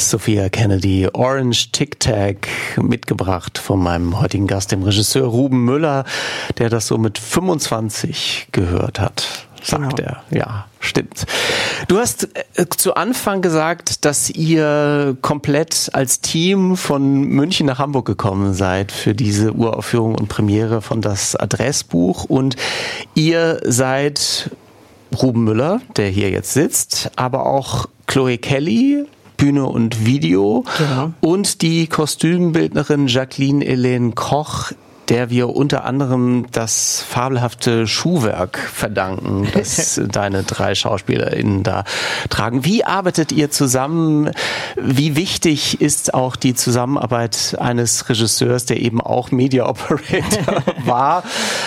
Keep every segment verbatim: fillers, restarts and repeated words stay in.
Sophia Kennedy, Orange Tic Tac, mitgebracht von meinem heutigen Gast, dem Regisseur Ruben Müller, der das so mit fünfundzwanzig gehört hat, sagt genau. er. Ja, stimmt. Du hast äh, zu Anfang gesagt, dass ihr komplett als Team von München nach Hamburg gekommen seid für diese Uraufführung und Premiere von Das Adressbuch, und ihr seid Ruben Müller, der hier jetzt sitzt, aber auch Chloe Kelly, Bühne und Video, genau. und die Kostümbildnerin Jacqueline Helene Koch, der wir unter anderem das fabelhafte Schuhwerk verdanken, das deine drei SchauspielerInnen da tragen. Wie arbeitet ihr zusammen? Wie wichtig ist auch die Zusammenarbeit eines Regisseurs, der eben auch Media Operator war,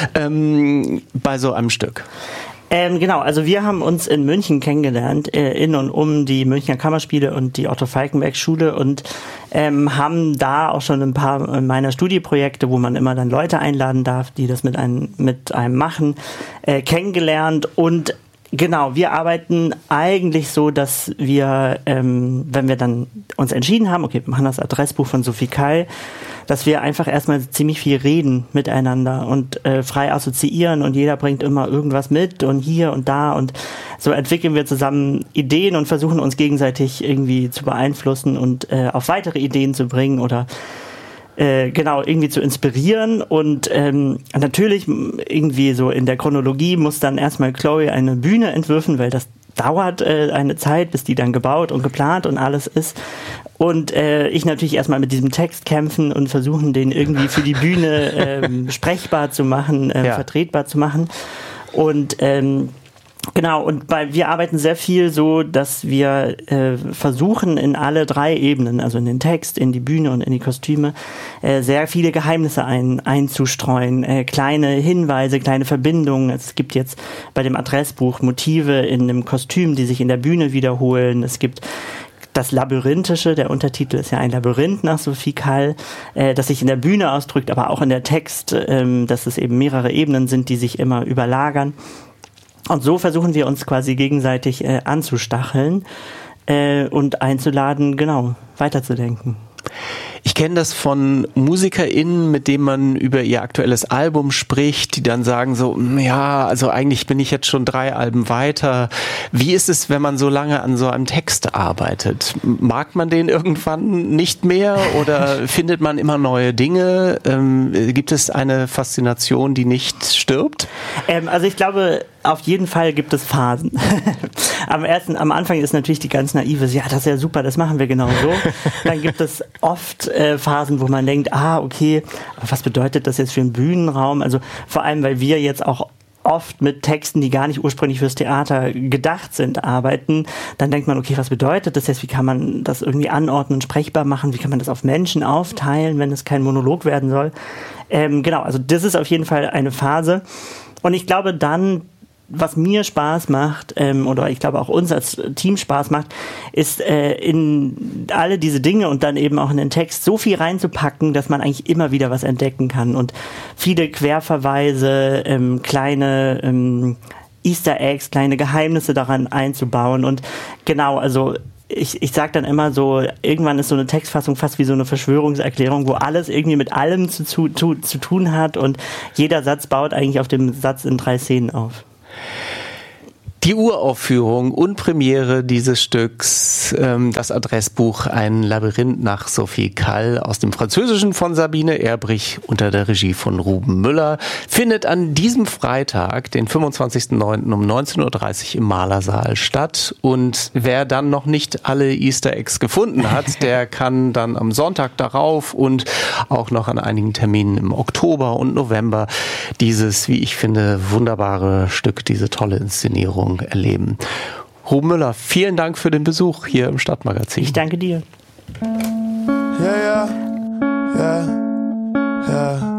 ähm, bei so einem Stück? Ähm, genau, also wir haben uns in München kennengelernt, äh, in und um die Münchner Kammerspiele und die Otto-Falckenberg-Schule, und ähm, haben da auch schon ein paar meiner Studieprojekte, wo man immer dann Leute einladen darf, die das mit einem, mit einem machen, äh, kennengelernt. Und genau, wir arbeiten eigentlich so, dass wir, ähm, wenn wir dann uns entschieden haben, okay, wir machen das Adressbuch von Sophie Keil, dass wir einfach erstmal ziemlich viel reden miteinander und äh, frei assoziieren, und jeder bringt immer irgendwas mit und hier und da, und so entwickeln wir zusammen Ideen und versuchen uns gegenseitig irgendwie zu beeinflussen und äh, auf weitere Ideen zu bringen oder Äh, genau, irgendwie zu inspirieren. Und ähm, natürlich irgendwie so in der Chronologie muss dann erstmal Chloe eine Bühne entwürfen, weil das dauert äh, eine Zeit, bis die dann gebaut und geplant und alles ist. Und äh, ich natürlich erstmal mit diesem Text kämpfen und versuchen, den irgendwie für die Bühne ähm, sprechbar zu machen, äh, ja. vertretbar zu machen. Und ähm, Genau, und bei, wir arbeiten sehr viel so, dass wir äh, versuchen, in alle drei Ebenen, also in den Text, in die Bühne und in die Kostüme, äh, sehr viele Geheimnisse ein, einzustreuen, äh, kleine Hinweise, kleine Verbindungen. Es gibt jetzt bei dem Adressbuch Motive in einem Kostüm, die sich in der Bühne wiederholen. Es gibt das Labyrinthische, der Untertitel ist ja ein Labyrinth nach Sophie Keil, äh, das sich in der Bühne ausdrückt, aber auch in der Text, äh, dass es eben mehrere Ebenen sind, die sich immer überlagern. Und so versuchen wir uns quasi gegenseitig äh, anzustacheln äh, und einzuladen, genau, weiterzudenken. Ich kenne das von MusikerInnen, mit denen man über ihr aktuelles Album spricht, die dann sagen so, ja, also eigentlich bin ich jetzt schon drei Alben weiter. Wie ist es, wenn man so lange an so einem Text arbeitet? Mag man den irgendwann nicht mehr oder findet man immer neue Dinge? Ähm, gibt es eine Faszination, die nicht stirbt? Ähm, also ich glaube, auf jeden Fall gibt es Phasen. am ersten, am Anfang ist natürlich die ganz naive, ja, das ist ja super, das machen wir genau so. Dann gibt es oft äh, Phasen, wo man denkt, ah, okay, aber was bedeutet das jetzt für einen Bühnenraum? Also vor allem, weil wir jetzt auch oft mit Texten, die gar nicht ursprünglich fürs Theater gedacht sind, arbeiten, dann denkt man, okay, was bedeutet das jetzt? Wie kann man das irgendwie anordnen, sprechbar machen? Wie kann man das auf Menschen aufteilen, wenn es kein Monolog werden soll? Ähm, genau, also das ist auf jeden Fall eine Phase. Und ich glaube dann, was mir Spaß macht, ähm, oder ich glaube auch uns als Team Spaß macht, ist äh, in alle diese Dinge und dann eben auch in den Text so viel reinzupacken, dass man eigentlich immer wieder was entdecken kann und viele Querverweise, ähm, kleine ähm, Easter Eggs, kleine Geheimnisse daran einzubauen. Und genau, also ich, ich sag dann immer so, irgendwann ist so eine Textfassung fast wie so eine Verschwörungserklärung, wo alles irgendwie mit allem zu, zu, zu, zu tun hat, und jeder Satz baut eigentlich auf dem Satz in drei Szenen auf. Die Uraufführung und Premiere dieses Stücks, ähm, das Adressbuch, ein Labyrinth nach Sophie Keil, aus dem Französischen von Sabine Erbrich unter der Regie von Ruben Müller, findet an diesem Freitag, den fünfundzwanzigsten neunten um neunzehn Uhr dreißig im Malersaal statt. Und wer dann noch nicht alle Easter Eggs gefunden hat, der kann dann am Sonntag darauf und auch noch an einigen Terminen im Oktober und November dieses, wie ich finde, wunderbare Stück, diese tolle Inszenierung erleben. Ruben Müller, vielen Dank für den Besuch hier im Stadtmagazin. Ich danke dir. Ja, ja, ja, ja.